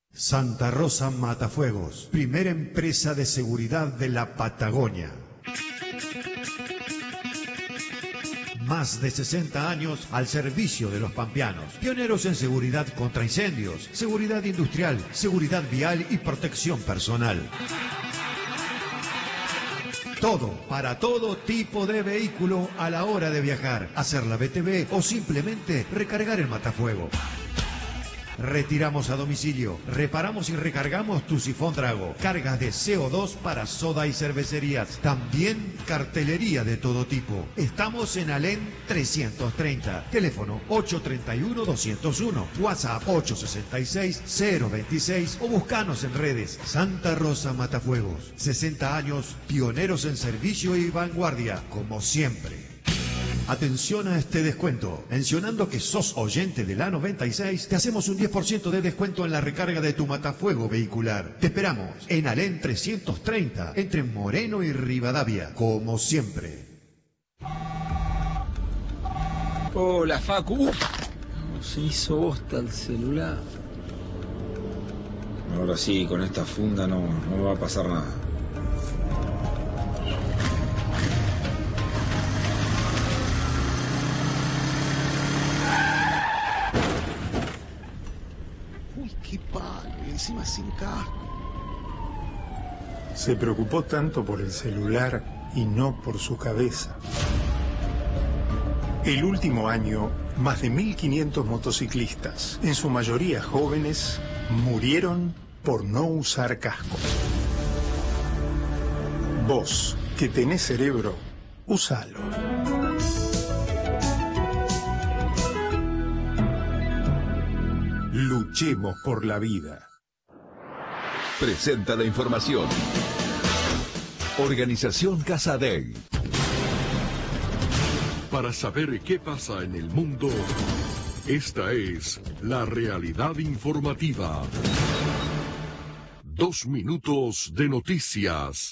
Santa Rosa Matafuegos, primera empresa de seguridad de la Patagonia. Más de 60 años al servicio de los pampeanos. Pioneros en seguridad contra incendios, seguridad industrial, seguridad vial y protección personal. Todo, para todo tipo de vehículo a la hora de viajar, hacer la BTV o simplemente recargar el matafuego. Retiramos a domicilio, reparamos y recargamos tu sifón Drago, cargas de CO2 para soda y cervecerías, también cartelería de todo tipo. Estamos en Alén 330, teléfono 831-201, WhatsApp 866-026 o buscanos en redes. Santa Rosa Matafuegos, 60 años, pioneros en servicio y vanguardia, como siempre. Atención a este descuento. Mencionando que sos oyente de la 96, te hacemos un 10% de descuento en la recarga de tu matafuego vehicular. Te esperamos en Alén 330, entre Moreno y Rivadavia, como siempre. Hola, Facu. Se hizo bosta el celular. Ahora sí, con esta funda no va a pasar nada. Qué palo, y encima sin casco. Se preocupó tanto por el celular y no por su cabeza. El último año, más de 1.500 motociclistas, en su mayoría jóvenes, murieron por no usar casco. Vos, que tenés cerebro, úsalo. Luchemos por la vida. Presenta la información. Organización Casa Dei. Para saber qué pasa en el mundo, esta es la realidad informativa. 2 minutos de noticias.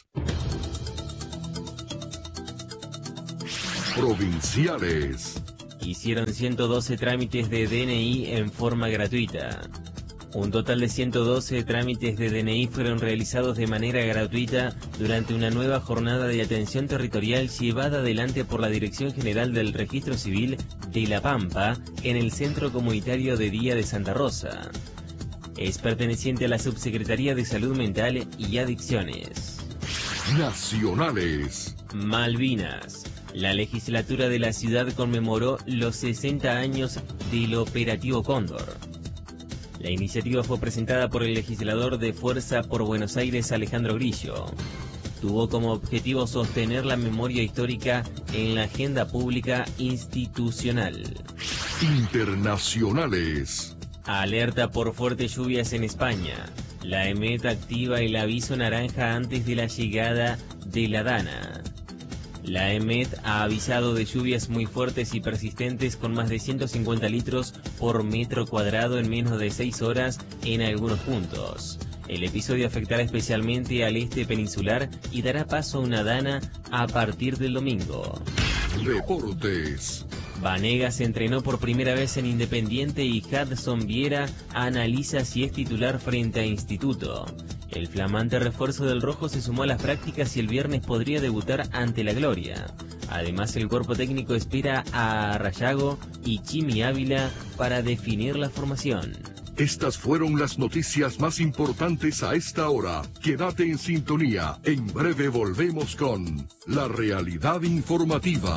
Provinciales. Hicieron 112 trámites de DNI en forma gratuita. Un total de 112 trámites de DNI fueron realizados de manera gratuita durante una nueva jornada de atención territorial llevada adelante por la Dirección General del Registro Civil de La Pampa en el Centro Comunitario de Día de Santa Rosa. Es perteneciente a la Subsecretaría de Salud Mental y Adicciones. Nacionales. Malvinas. La legislatura de la ciudad conmemoró los 60 años del Operativo Cóndor. La iniciativa fue presentada por el legislador de Fuerza por Buenos Aires, Alejandro Grillo. Tuvo como objetivo sostener la memoria histórica en la agenda pública institucional. Internacionales. Alerta por fuertes lluvias en España. La EMET activa el aviso naranja antes de la llegada de la Dana. La EMET ha avisado de lluvias muy fuertes y persistentes con más de 150 litros por metro cuadrado en menos de 6 horas en algunos puntos. El episodio afectará especialmente al este peninsular y dará paso a una dana a partir del domingo. Deportes. Vanegas se entrenó por primera vez en Independiente y Hudson Viera analiza si es titular frente a Instituto. El flamante refuerzo del rojo se sumó a las prácticas y el viernes podría debutar ante la Gloria. Además, el cuerpo técnico espera a Rayago y Chimi Ávila para definir la formación. Estas fueron las noticias más importantes a esta hora. Quédate en sintonía. En breve volvemos con la realidad informativa.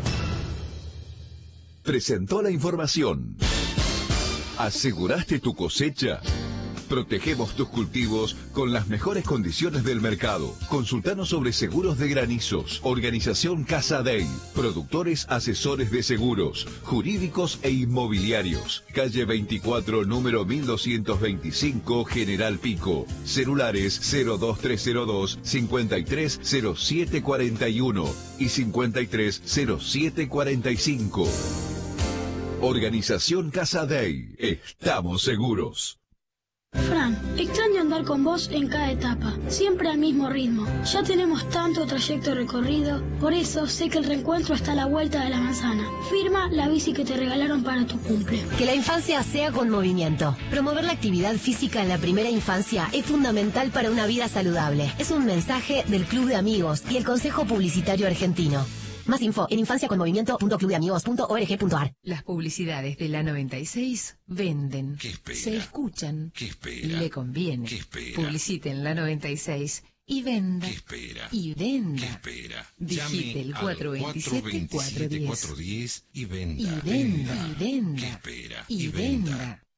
Presentó la información. ¿Aseguraste tu cosecha? Protegemos tus cultivos con las mejores condiciones del mercado. Consultanos sobre seguros de granizos. Organización Casa Dei. Productores asesores de seguros, jurídicos e inmobiliarios. Calle 24, número 1225, General Pico. Celulares 02302 530741 y 530745. Organización Casa Dei. Estamos seguros. Fran, extraño andar con vos en cada etapa, siempre al mismo ritmo. Ya tenemos tanto trayecto recorrido, por eso sé que el reencuentro está a la vuelta de la manzana. Firma la bici que te regalaron para tu cumple. Que la infancia sea con movimiento. Promover la actividad física en la primera infancia es fundamental para una vida saludable. Es un mensaje del Club de Amigos y el Consejo Publicitario Argentino. Más info en infanciaconmovimiento.clubdeamigos.org.ar. Las publicidades de la 96 venden. ¿Qué espera? Se escuchan. ¿Qué espera? Le conviene. ¿Qué espera? Publicite en la 96 y venda. ¿Qué espera? Y venda. ¿Qué espera? Digite el 427-410 y venda. y venda. ¿Qué espera? Y venda.